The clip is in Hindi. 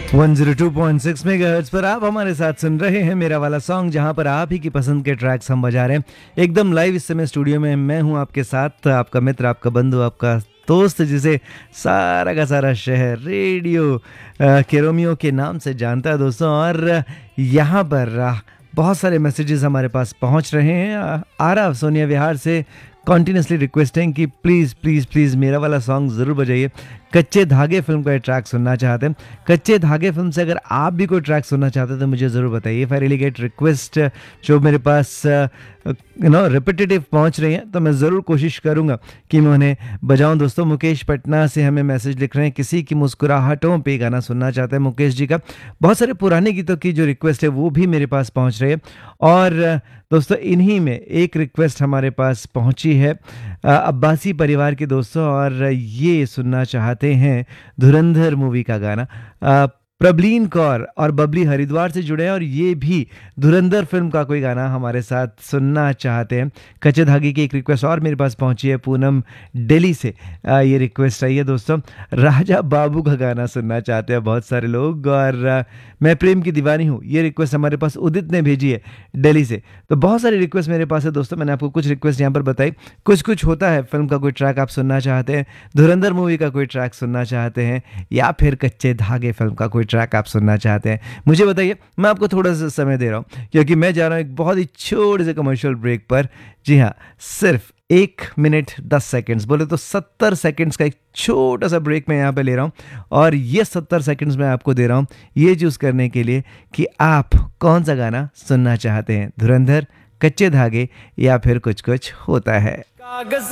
102.6 मेगाहर्ट्ज़ पर आप हमारे साथ सुन रहे हैं मेरा वाला सॉन्ग, जहां पर आप ही की पसंद के ट्रैक्स हम बजा रहे हैं एकदम लाइव। इस समय स्टूडियो में मैं हूं आपके साथ, आपका मित्र, आपका बंधु, आपका दोस्त, जिसे सारा का सारा शहर रेडियो केरोमियो के नाम से जानता है दोस्तों। और यहाँ पर बहुत सारे मैसेजेस हमारे पास पहुंच रहे हैं। आरव सोनिया विहार से कॉन्टीन्यूसली रिक्वेस्टिंग कि प्लीज़ प्लीज़ प्लीज़ मेरा वाला सॉन्ग ज़रूर बजाइए। कच्चे धागे फिल्म का ये ट्रैक सुनना चाहते हैं। कच्चे धागे फिल्म से अगर आप भी कोई ट्रैक सुनना चाहते हैं तो मुझे ज़रूर बताइए। If I really get request जो मेरे पास रिपीटेटिव पहुंच रही हैं तो मैं ज़रूर कोशिश करूंगा कि मैं उन्हें बजाऊं। दोस्तों मुकेश पटना से हमें मैसेज लिख रहे हैं, किसी की मुस्कुराहटों पे गाना सुनना चाहते हैं मुकेश जी का। बहुत सारे पुराने गीतों की जो रिक्वेस्ट है वो भी मेरे पास पहुंच रही है। और दोस्तों इन्हीं में एक रिक्वेस्ट हमारे पास पहुंची है अब्बासी परिवार के दोस्तों, और ये सुनना चाहते हैं धुरंधर मूवी का गाना। प्रबलीन कौर और बबली हरिद्वार से जुड़े हैं और ये भी धुरंधर फिल्म का कोई गाना हमारे साथ सुनना चाहते हैं। कच्चे धागे की एक रिक्वेस्ट और मेरे पास पहुंची है पूनम दिल्ली से। ये रिक्वेस्ट आई है दोस्तों, राजा बाबू का गाना सुनना चाहते हैं बहुत सारे लोग। और मैं प्रेम की दीवानी हूँ, ये रिक्वेस्ट हमारे पास उदित ने भेजी है दिल्ली से। तो बहुत सारी रिक्वेस्ट मेरे पास है दोस्तों। मैंने आपको कुछ रिक्वेस्ट यहाँ पर बताई। कुछ कुछ होता है फिल्म का कोई ट्रैक आप सुनना चाहते हैं, धुरंधर मूवी का कोई ट्रैक सुनना चाहते हैं, या फिर कच्चे धागे फिल्म का कोई ट्रैक आप सुनना चाहते हैं, मुझे बताइए। मैं आपको थोड़ा सा समय दे रहा हूँ क्योंकि मैं जा रहा हूँ एक बहुत ही छोटे से कमर्शियल ब्रेक पर। जी हाँ, सिर्फ 1 मिनट 10 सेकेंड्स, बोले तो 70 सेकेंड्स का एक छोटा सा ब्रेक मैं यहाँ पे ले रहा हूँ। और ये 70 सेकेंड्स मैं आपको दे रहा हूँ ये चूज़ करने के लिए कि आप कौन सा गाना सुनना चाहते हैं, धुरंधर, कच्चे धागे, या फिर कुछ कुछ होता है।